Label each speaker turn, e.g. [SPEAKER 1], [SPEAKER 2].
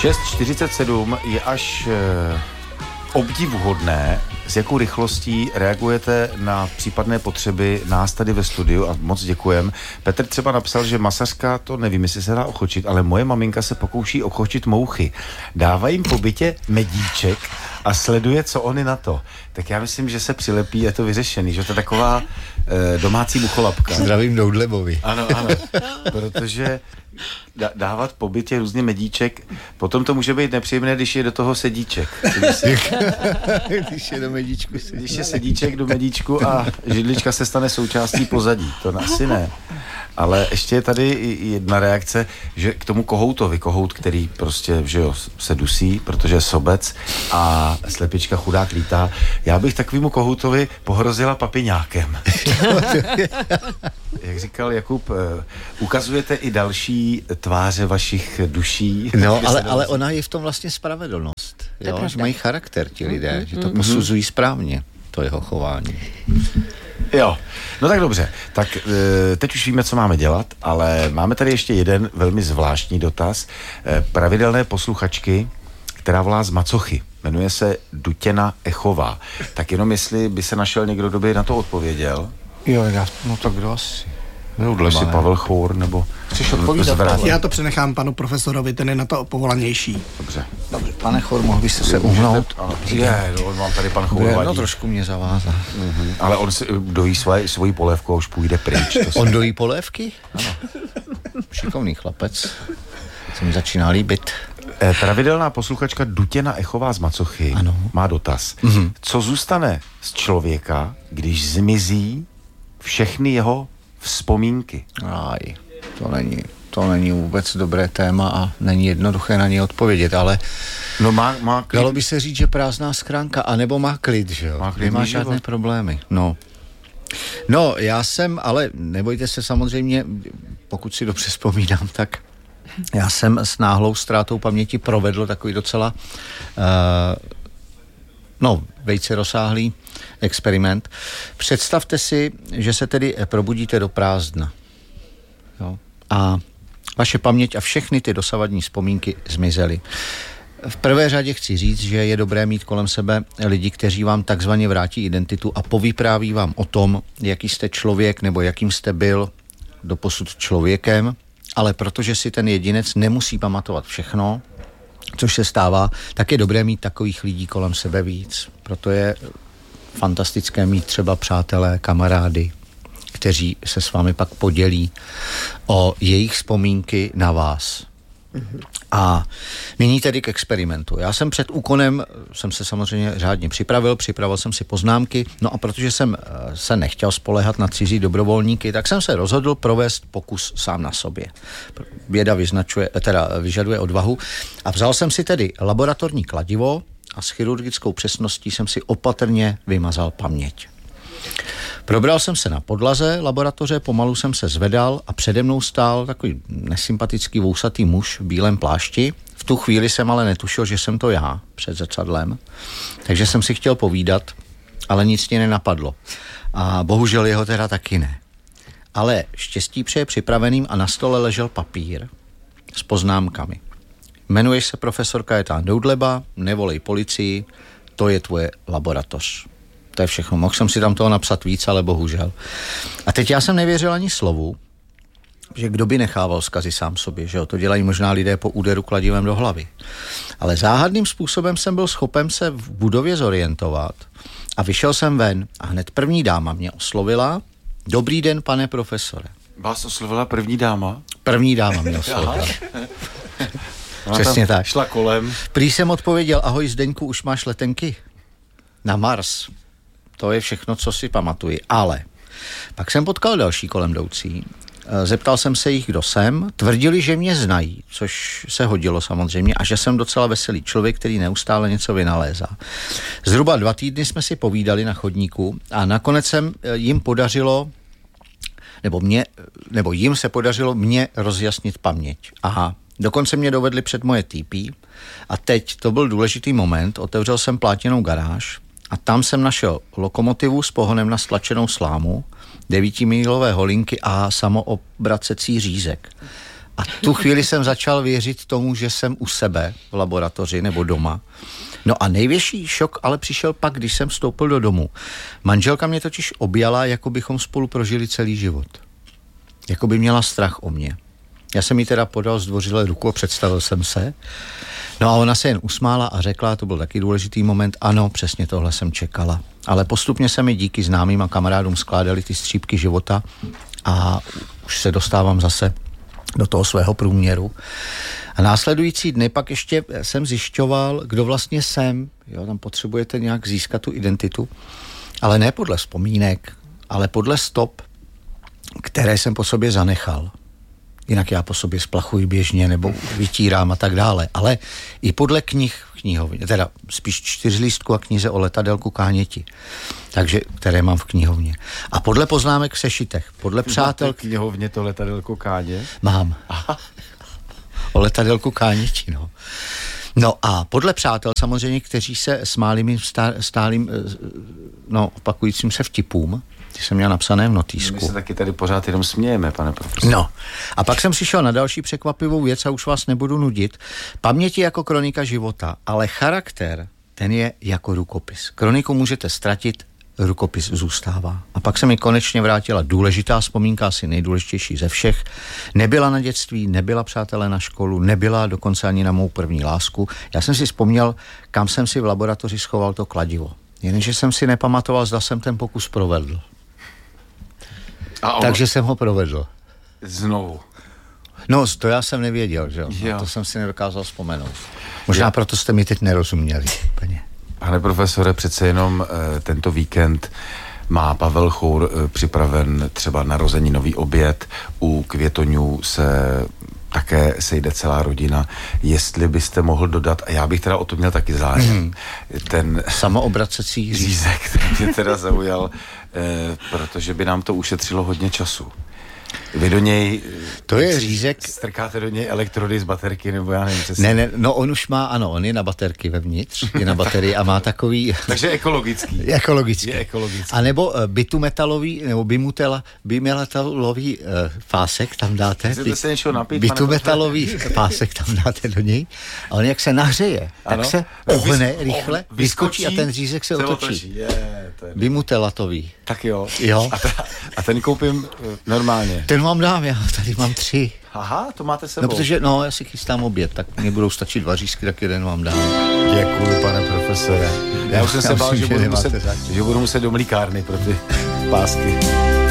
[SPEAKER 1] 6:47 je až obdivuhodné, s jakou rychlostí reagujete na případné potřeby nás tady ve studiu a moc děkujem. Petr třeba napsal, že masařka, to nevím, jestli se dá ochočit, ale moje maminka se pokouší ochočit mouchy. Dává jim po bytě medíček a sleduje, co oni na to. Tak já myslím, že se přilepí, je to vyřešený, že to je taková domácí mucholapka.
[SPEAKER 2] Zdravím Doudlebovi.
[SPEAKER 1] Ano, protože dávat po bytě různě medíček, potom to může být nepříjemné, když je do toho sedíček.
[SPEAKER 2] Když je do medíčku.
[SPEAKER 1] Když je sedíček do medíčku a židlička se stane součástí pozadí. To asi ne. Ale ještě je tady jedna reakce, že k tomu kohoutovi, kohout, který prostě, že jo, se dusí, protože je sobec a slepička chudák lítá. Já bych takovému kohoutovi pohrozila papiňákem. Jak říkal Jakub, ukazujete i další tváře vašich duší.
[SPEAKER 2] No, ale ona je v tom vlastně spravedlnost. Jo? Že mají charakter ti lidé, že to posuzují správně, to jeho chování.
[SPEAKER 1] Jo, no tak dobře. Tak teď už víme, co máme dělat, ale máme tady ještě jeden velmi zvláštní dotaz. Pravidelné posluchačky, která volá z Macochy. Jmenuje se Dutěna Echová. Tak jenom jestli by se našel někdo, kdo by na to odpověděl.
[SPEAKER 2] Jo, no tak kdo asi?
[SPEAKER 1] Jestli Pavel Chour, nebo...
[SPEAKER 2] Chceš odpovídat?
[SPEAKER 3] Já to přenechám panu profesorovi, ten je na to povolanější.
[SPEAKER 1] Dobře.
[SPEAKER 2] Pane Chour, mohl byste se uhnout?
[SPEAKER 1] On mám tady pan Chour vadí.
[SPEAKER 2] No trošku mě zavázá.
[SPEAKER 1] Ale on si dojí svoji polévku a už půjde pryč.
[SPEAKER 2] On dojí polévky? Ano. Šikovný chlapec. Se mi začíná líbit.
[SPEAKER 1] Pravidelná posluchačka Dutěna Echová z Macochy má dotaz. Co zůstane z člověka, když zmizí všechny jeho vzpomínky?
[SPEAKER 2] To není vůbec dobré téma a není jednoduché na něj odpovědět, ale
[SPEAKER 1] no má klid.
[SPEAKER 2] Dalo by se říct, že prázdná schránka, anebo má klid, že jo? Nemá žádné problémy. No, já jsem, ale nebojte se samozřejmě, pokud si dobře vzpomínám, tak já jsem s náhlou ztrátou paměti provedl takový docela vejce rozsáhlý experiment. Představte si, že se tedy probudíte do prázdna. Jo? A vaše paměť a všechny ty dosavadní vzpomínky zmizely. V prvé řadě chci říct, že je dobré mít kolem sebe lidi, kteří vám takzvaně vrátí identitu a povypráví vám o tom, jaký jste člověk nebo jakým jste byl doposud člověkem, ale protože si ten jedinec nemusí pamatovat všechno, což se stává, tak je dobré mít takových lidí kolem sebe víc. Proto je fantastické mít třeba přátelé, kamarády, kteří se s vámi pak podělí o jejich vzpomínky na vás. A nyní tedy k experimentu. Já jsem před úkonem, jsem se samozřejmě řádně připravil jsem si poznámky, no a protože jsem se nechtěl spoléhat na cizí dobrovolníky, tak jsem se rozhodl provést pokus sám na sobě. Věda vyžaduje odvahu a vzal jsem si tedy laboratorní kladivo a s chirurgickou přesností jsem si opatrně vymazal paměť. Probral jsem se na podlaze laboratoře, pomalu jsem se zvedal a přede mnou stál takový nesympatický vousatý muž v bílém plášti. V tu chvíli jsem ale netušil, že jsem to já před zrcadlem, takže jsem si chtěl povídat, ale nic mě nenapadlo. A bohužel jeho teda taky ne. Ale štěstí přeje připraveným a na stole ležel papír s poznámkami. Jmenuješ se profesor Kajetán Doudleba, nevolej policii, to je tvoje laboratoř. To je všechno. Mohl jsem si tam toho napsat víc, ale bohužel. A teď já jsem nevěřil ani slovu, že kdo by nechával vzkazy sám sobě, že jo? To dělají možná lidé po úderu kladivem do hlavy. Ale záhadným způsobem jsem byl schopen se v budově zorientovat a vyšel jsem ven a hned první dáma mě oslovila. Dobrý den, pane profesore.
[SPEAKER 1] Vás oslovila první dáma?
[SPEAKER 2] První dáma mě oslovila. Přesně tak.
[SPEAKER 1] Šla kolem.
[SPEAKER 2] Prý jsem odpověděl, ahoj Zdeňku, už máš letenky? Na Mars. To je všechno, co si pamatuji. Ale pak jsem potkal další kolem jdoucí. Zeptal jsem se jich, kdo jsem. Tvrdili, že mě znají, což se hodilo samozřejmě, a že jsem docela veselý člověk, který neustále něco vynalézá. Zhruba 2 týdny jsme si povídali na chodníku a nakonec jim se podařilo mě rozjasnit paměť. Aha. Dokonce mě dovedli před moje TP a teď to byl důležitý moment, otevřel jsem plátěnou garáž a tam jsem našel lokomotivu s pohonem na stlačenou slámu, 9mílové holinky a samoobracecí řízek. A tu chvíli jsem začal věřit tomu, že jsem u sebe v laboratoři nebo doma. No a největší šok ale přišel pak, když jsem vstoupil do domu. Manželka mě totiž objala, jako bychom spolu prožili celý život. Jako by měla strach o mě. Já jsem jí teda podal zdvořile ruku a představil jsem se. No a ona se jen usmála a řekla, to byl taky důležitý moment, ano, přesně tohle jsem čekala. Ale postupně se mi díky známým a kamarádům skládaly ty střípky života a už se dostávám zase do toho svého průměru. A následující dny pak ještě jsem zjišťoval, kdo vlastně jsem. Jo, tam potřebujete nějak získat tu identitu, ale ne podle vzpomínek, ale podle stop, které jsem po sobě zanechal. Jinak já po sobě splachuji běžně nebo vytírám a tak dále. Ale i podle knih v knihovně, teda spíš 4 lístků a knize o letadelku Káněti, takže, které mám v knihovně. A podle poznámek v sešitech, podle přátel...
[SPEAKER 1] V knihovně to letadelko Káně?
[SPEAKER 2] Mám. Aha. O letadelku Káněti, no. No a podle přátel samozřejmě, kteří se smáli mým stálým, opakujícím se vtipům, ty jsem měl napsané v notýsku.
[SPEAKER 1] My se taky tady pořád jenom smějeme, pane profesor.
[SPEAKER 2] No. A pak jsem přišel na další překvapivou věc a už vás nebudu nudit. Paměť je jako kronika života, ale charakter, ten je jako rukopis. Kroniku můžete ztratit, rukopis zůstává. A pak se mi konečně vrátila důležitá vzpomínka, asi nejdůležitější ze všech. Nebyla na dětství, nebyla přátelé na školu, nebyla dokonce ani na mou první lásku. Já jsem si vzpomněl, kam jsem si v laboratoři schoval to kladivo. Jenže jsem si nepamatoval, zda jsem ten pokus provedl. Takže jsem ho provedl.
[SPEAKER 1] Znovu.
[SPEAKER 2] No, to já jsem nevěděl, že jo. To jsem si nedokázal vzpomenout. Možná proto jste mi teď nerozuměli.
[SPEAKER 1] Pane profesore, přece jenom tento víkend má Pavel Chour připraven třeba narozeninový oběd. U Květoňů se také sejde celá rodina. Jestli byste mohl dodat, a já bych teda o to měl taky zájem, ten
[SPEAKER 2] samoobracecí
[SPEAKER 1] řízek, který mě teda zaujal, protože by nám to ušetřilo hodně času. Vy do něj...
[SPEAKER 2] To je řízek...
[SPEAKER 1] Strkáte do něj elektrody z baterky, nebo já nevím přesně.
[SPEAKER 2] Ne, no on už má, ano, on je na baterky vevnitř, je na baterii a má takový...
[SPEAKER 1] Takže ekologický.
[SPEAKER 2] Ekologický.
[SPEAKER 1] Je ekologický.
[SPEAKER 2] A nebo bitumetalový, nebo bimetalový pásek tam dáte.
[SPEAKER 1] Chcete se něčeho napít?
[SPEAKER 2] Bitumetalový pásek tam dáte do něj a on jak se nahřeje, tak se ohne rychle, vyskočí a ten řízek se otočí. Bimutelatový.
[SPEAKER 1] Tak jo. A ten koupím normálně.
[SPEAKER 2] Ten vám dám, já tady mám 3.
[SPEAKER 1] Aha, to máte sebou.
[SPEAKER 2] No, protože, já si chystám oběd, tak mě budou stačit 2 řízky, tak jeden vám dám.
[SPEAKER 1] Děkuji, pane profesore. Já už jsem se bál, že budu muset do mlíkárny pro ty pásky.